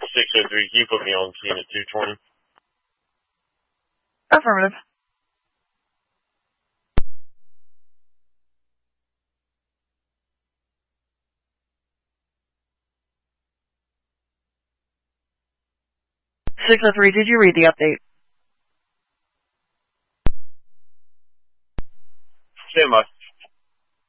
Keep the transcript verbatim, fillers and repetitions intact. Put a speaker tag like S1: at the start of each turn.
S1: six oh three, can you put me on scene at two twenty?
S2: Affirmative. six oh three, did you read the update?
S1: Stand by.